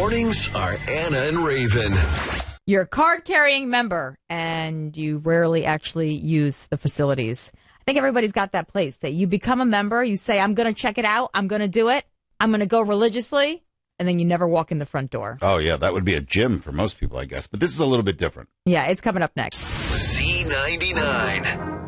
mornings are Anna and Raven. You're a card-carrying member, and you rarely actually use the facilities. I think everybody's got that place that you become a member, you say, I'm going to check it out, I'm going to do it, I'm going to go religiously, and then you never walk in the front door. Oh, yeah, that would be a gym for most people, I guess. But this is a little bit different. Yeah, it's coming up next. Z99.